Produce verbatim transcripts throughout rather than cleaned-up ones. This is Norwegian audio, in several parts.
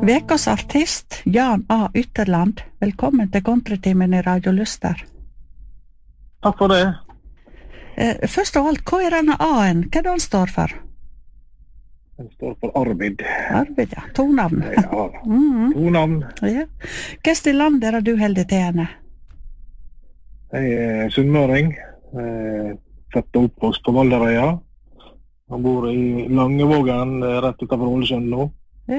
Vekas artist, Jan A. Ytterland. Velkommen til Countrytimen i Radio Lyster. Takk for det. Eh, først av alt, hva er denne A-en? Hva er det han står for? Den står for Arvid. Arvid, ja. To navn. Ja, Mm. to navn. Ja. Hva i land er det du heldig til henne? Jeg er sunnmøring. Eh, Født og oppvokst på Valderøya. Han bor i Langevågen, eh, rett utenfor Ålesund nå. Ja.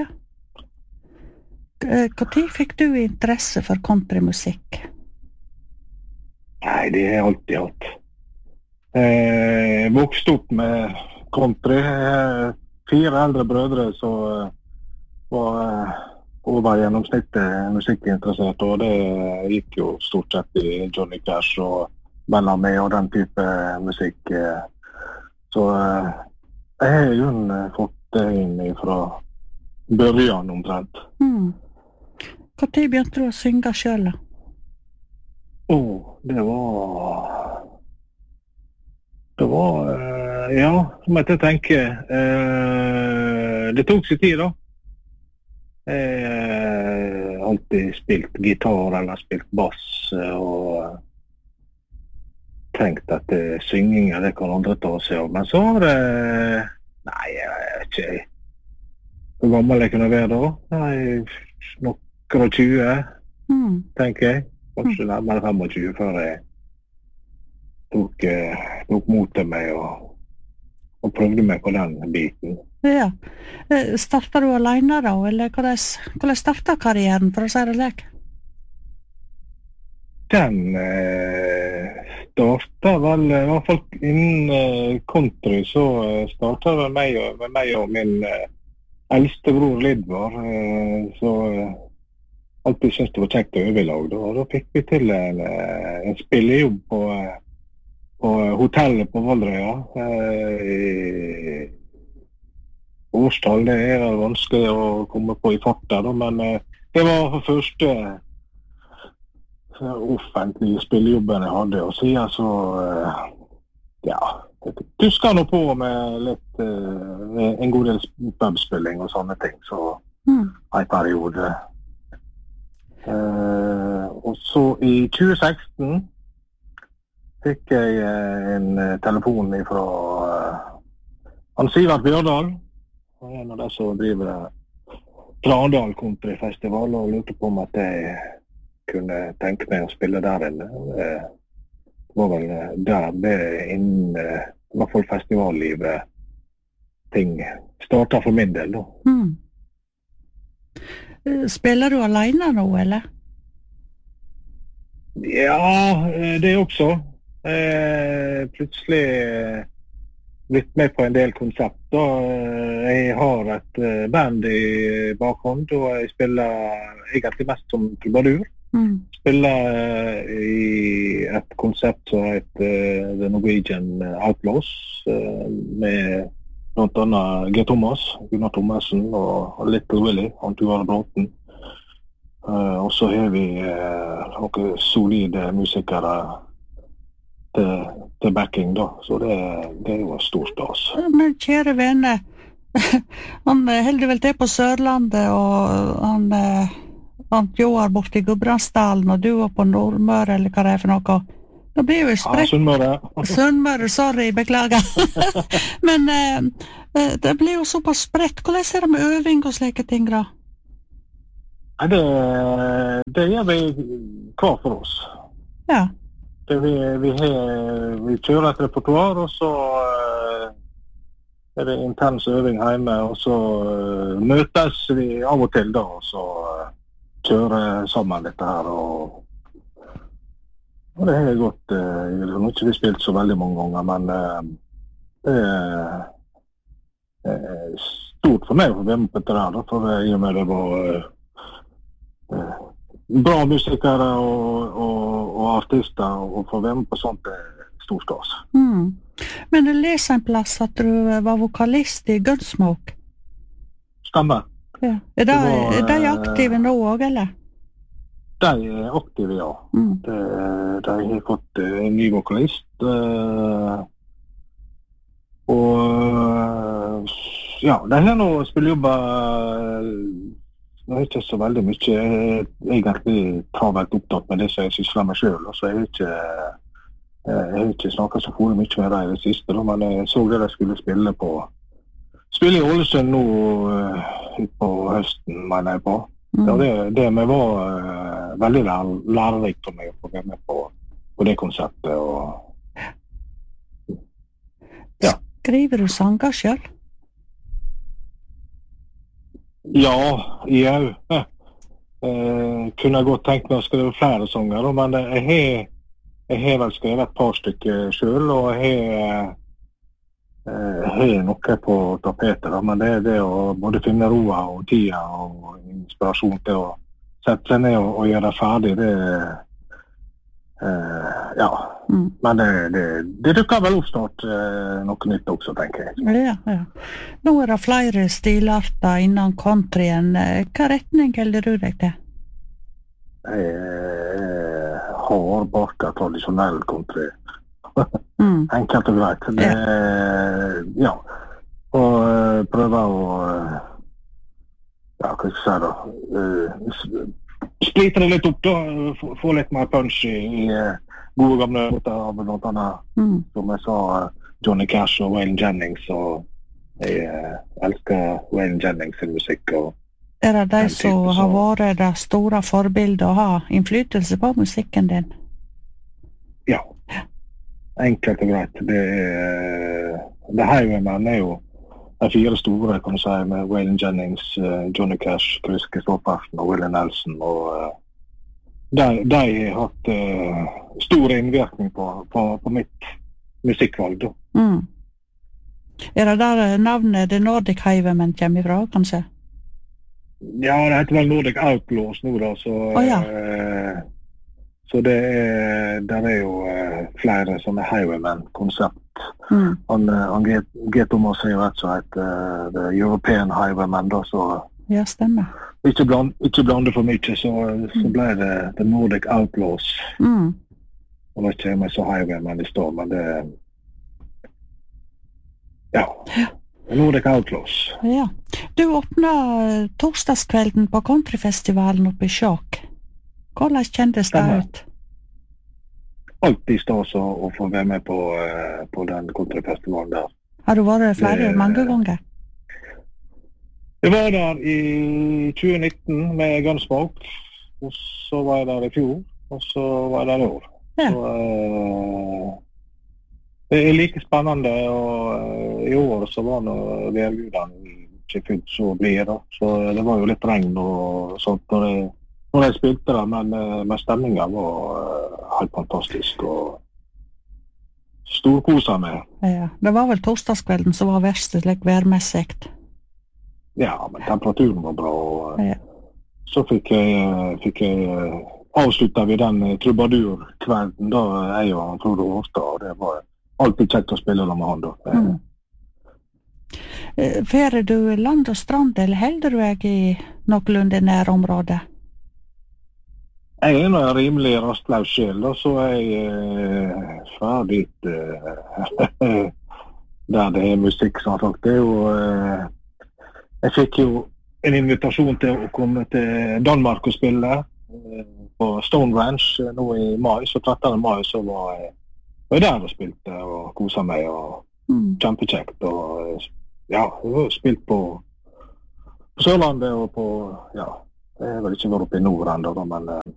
Eh, Hva tid fikk du interesse for countrymusikk? Nei, det er alltid hatt. Jeg vokste opp med country. Jeg Fire eldre brødre som eh, var eh, over gjennomsnittet musikkinteressert, og det gikk jo stort sett i Johnny Cash og Bellamy og den type musikk. eh. Så eh, jeg har jo eh, fått det inn fra børjan omtrent. Mm. Hva tid begynte du å synge selv? Åh, det var... Det var, eh, ja, så måtte jeg tenke. Eh, det tok sin tid da. Jeg har alltid spilt gitar eller spilt bass, eh, og tenkt at eh, synging, det kan andre ta seg av. Men så var det... Nei, jeg vet ikke hvor gammel jeg kunne være da. Nei, noen og tjue, Mm. tenker jeg. Kanskje nærmere femogtjue før jeg tok, eh, tok mot til meg og, og prøvde meg på den biten. Ja. Eh, Startet du alene da, eller hvordan, hvordan startet karrieren, for å si det slik? Den eh, startet vel, i hvert fall innen eh, country, så eh, startet det med meg og, med meg og min eh, eldste bror Lidvar. Eh, så eh, alltid syntes det var kjekt å øve i lag, da. Og da fikk vi til en, eh, en spillejobb på, eh, på hotellet på Valderøya. Eh, årstall, det er vel vanskelig å komme på i farta, da, men eh, det var for første offentlige spillejobben jeg hadde, og siden så, eh, ja, tuska nå på med litt, eh, en god del pubspilling og sånne ting, så Mm. en periode. Eh, og så i tjue seksten fikk jeg eh, en eh, telefon fra eh, han Sivert Bjørdal, han er en av de som driver Trandal Country Festival, og lurte på om at jeg kunne tenke meg å spille der inne. Eh, Det var vel eh, der det innen eh, i hvert fall festivallivet ting startet for min del da. Mm. Eh, Spiller du alene nå, eller? Ja, eh, det også. Eh, plutselig eh, blitt med på en del konsepter. Eh, Jeg har et eh, band i bakhånd, og jeg spiller egentlig mest som trubadur. Mm. Spiller eh, i et konsept som heter eh, The Norwegian Outlaws, eh, med blant annet G. Thomas, Gunnar Thomasen og Little Willy, Antuar Bråten. Uh, og så har vi uh, noen solide musikere til, til backing da, så det, det er jo en stor stas. Men kjære venner, han eh, heldig vel til på Sørlandet, og han, eh, han Joar borte i Gudbrandsdalen, og du var på Nordmøre, eller hva det er for noe. Det blir jo Ja, spredt. Sunnmøre. Sunnmøre, sorry, beklager. Men eh, eh, det blir jo såpass spredt. Hvordan er det med øving og slike ting da? Nei, det, det gjør vi hver for oss. Ja. Det vi, vi, har, vi kjører et repertoar, og så uh, er det intens øving hjemme, og så uh, møtes vi av og til da, og så uh, kjører sammen dette her, og, og det har gått, uh, jeg har ikke vi spilt så veldig mange ganger, men uh, det er uh, stort for meg å få være med på dette her, da, for i og med det var uh, uh, bra musikere og, og, og artister, og få være med på sånt er stor stas. Mm. Men jeg leser en plass at du var vokalist i Gunsmoke. Stemmer. Ja. Er de, Det var, er de aktive nå også, eller? De er aktive, ja. Mm. De, de har fått uh, en ny vokalist. Uh, og uh, ja, de har nå spillejobber uh, nå er ikke så veldig mye. Jeg er egentlig travelt opptatt med det som jeg sysler med selv, og så er jeg ikke, jeg har ikke snakket så for mye med det i det siste, da, men jeg så det jeg skulle spille på. Spille i Ålesund nå ut på høsten, mener jeg på. Mm. Ja, det, det med var uh, veldig lær, lærerikt for meg å få være med på, på det konseptet. Og, ja. Skriver du sanger selv? Ja, jeg ja. uh, kunne godt tenkt meg å skrive flere sanger, men jeg har, jeg har vel skrevet et par stykker selv, og jeg har, uh, jeg har noe på tapetet, da, men det er det å både finne roa og tida og inspirasjon til å sette seg ned og, og gjøre det ferdig, det uh, ja, mm. men det, det, det dukker vel opp snart uh, noe nytt også, tenker jeg. Ja, ja. Nå er det flere stilarter innan countryen. Hva retning holder du deg til? Jeg uh, har barka tradisjonell country. mm. Enkelt og greit. Det, ja. ja. Og uh, prøve å uh, ja, hva skal jeg si da, uh, splite det litt opp da, få, få litt mer punch i, i uh, gode gamle måter av noe annet, mm. som jeg sa, uh, Johnny Cash og Waylon Jennings, og jeg uh, elsker Waylon Jennings sin musikk. Og er det de som type, har vært det store forbildet og har innflytelse på musikken din? Ja, enkelt og greit. Det er, det Highwaymen er jo de fire store, kan du si, med Waylon Jennings, uh, Johnny Cash, Chris Kristoffersen og Willie Nelson. Og uh, de, de har hatt uh, stor innvirkning på, på, på mitt musikkvalg. Mm. Er det der navnet The Nordic Highwaymen kommer ifra, kanskje? Ja, det heter vel Nordic Outlaws nå, da. Så, oh, ja. uh, så det er, der er jo uh, flere sånne Highwaymen-konsept. Mm. Han, han G. Thomas sier rett og slett uh, The European Highwaymen, da, så ja, stemmer. Ikke, bland, ikke blande for mye, så, så ble det The Nordic Outlaws. Mm. Og da kommer jeg så Highwaymen i stedet, men det ja, ja. Nordic Outlaws. Ja. Du åpna torsdagskvelden på countryfestivalen oppe i Skjåk. Hvordan kjendes det ut? Alltid stas å, å få være med på, uh, på den countryfestivalen der. Har du vært flere det, mange ganger? Jeg var der i tjue nitten med Gunsmoke, og så var jeg der i fjor, og så var jeg der i år. Ja. Så, uh, det er like spennende, og uh, i år så var noe værgudene ikke fullt så blir da, så det var jo litt regn og sånt når jeg Når jeg spilte det, men, men stemningen var uh, helt fantastisk, og storkoset med. Ja, det var vel torsdagskvelden som var verst, slik værmessigt. Ja, men temperaturen var bra, og ja. Så fikk jeg, fikk jeg avsluttet vi den trubadurkvelden, da jeg og Frode Hårstad, og det var alltid kjekt å spille med han da. Mm. Færer du land og strand, eller holder du deg i noenlunde nærområdet? Jeg er en rimelig rastløs sjel, da, så jeg eh, fra dit eh, der det er musikk, som sagt. Det er jo, eh, jeg fikk jo en invitasjon til å komme til Danmark og spille eh, på Stone Ranch eh, nå i mai, så trettende mai så var jeg, var jeg der og spilte og koset meg, og mm. kjempekjekt. Og ja, jeg har spilt på, på Sørlandet og på, ja, jeg har vel ikke vært oppe i nord enda, men eh,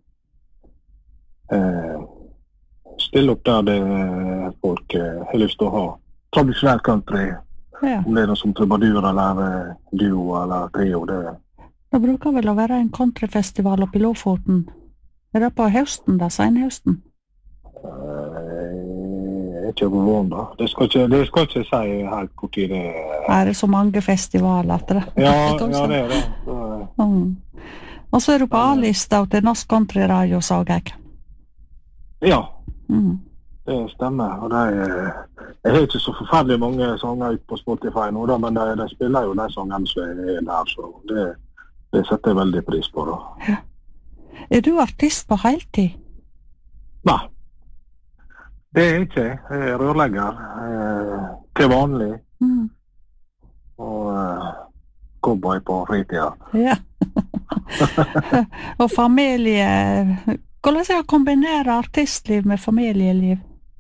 Eh, stille opp der det folk eh, har lyst til å ha tradisjonell country, ja. Om det er noe som trubadur eller eh, duo eller trio. Det Det bruker vel å være en countryfestival oppe i Lofoten. Er det på høsten da, senhøsten? Eh, jeg er ikke overvånd da. Det skal ikke, det skal ikke si helt hvor tid det er. Er det så mange festivaler at det? Ja, ja, det er det. Så, mm. Og så er du på A-lista til Norsk Country Radio, så jeg. Ja, mm. det stemmer. Og det er, jeg har ikke så forferdelig mange sanger ut på Spotify nå, da, men de, de spiller jo de sangene som er der, så det, det setter jeg veldig pris på. Da. Ja. Er du artist på heltid? Nei, det er ikke jeg. Jeg er rørlegger eh, til vanlig, mm. og eh, cowboy på fritida. Ja. Og familie, hvordan er det å kombinere artistliv med familieliv?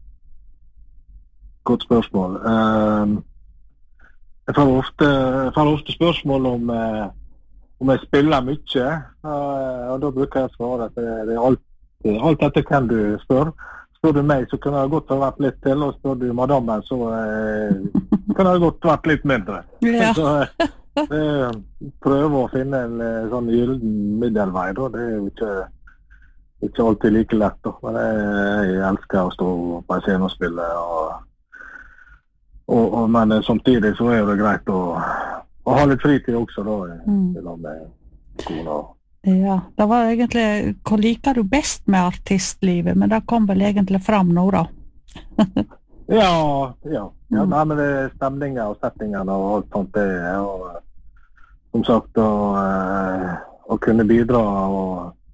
Godt spørsmål. Uh, jeg, får ofte, jeg får ofte spørsmål om, uh, om jeg spiller mye, uh, og da bruker jeg svare at det, det er alt, alt dette kan du spørre. Spør du meg, så kan det godt ha vært litt til, og spør du madammen, så uh, kan det godt ha vært litt mindre. Ja. Så, uh, prøve å finne en uh, sånn gylden middelvei, da. Det er jo ikke, ikke alltid like lett, da. Men jeg, jeg elsker å stå på en scene og spille, og Og, og, men samtidig så er det greit å, å ha litt fritid også da, mm. med kona. Ja, det var egentlig, hva liker du best med artistlivet, men det kom vel egentlig fram nå da? ja, ja, ja mm. nei, men det er stemninger og settingene og alt sånt det er, og som sagt, å, å kunne bidra og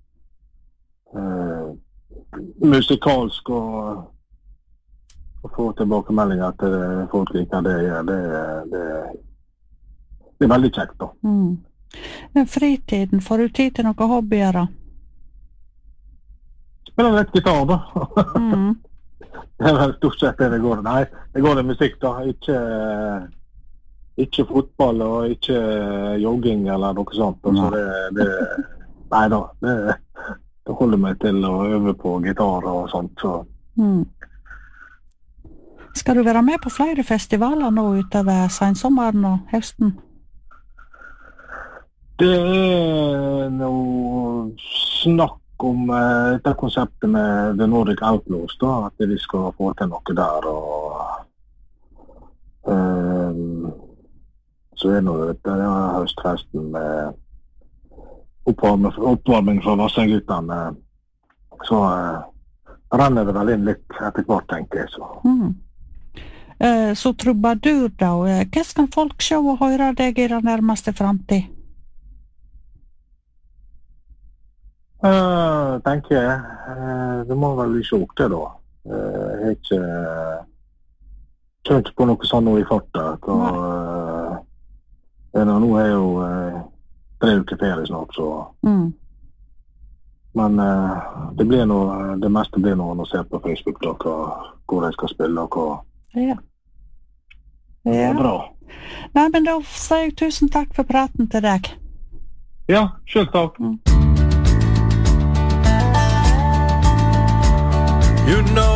uh, musikalsk og å få tilbakemeldinger at folk liker det, det, det, det er veldig kjekt da. Mm. Fritiden, får du tid til noen hobbyer da? Spiller litt gitar da. Mm. Det er vel stort sett det det går. Nei, det går det musikk da. Ikke, ikke fotball og ikke jogging eller noe sånt. Så det, det, nei da, det, det holder meg til å øve på gitar og sånt. Så. Mm. Skal du være med på flere festivaler nå utover sensommeren og høsten? Det er noe snakk om uh, det konseptet med The Nordic Outlaws, da, at vi skal få til noe der. Og, uh, så er det noe, det er høstfesten med oppvarming, oppvarming fra Vassendguttene. Så uh, renner det vel inn litt etter hvert, tenker jeg. Så. Mm. Så trubadur da, hva skal folk se og høre deg i den nærmeste fremtid? Uh, tenker jeg, uh, det må vel ikke opp det da. Uh, jeg har ikke kjønt på noe sånn nå i fartet. Og, uh, nå er jo uh, tre uker ferie snart, så... Mm. Men uh, det blir noe, det meste blir noe å se på Facebook da, hvor jeg skal spille og hva... Ja. Ja. Det er bra. Nei, men da sier jeg tusen takk for praten til deg. Ja, selv takk. Mm. You know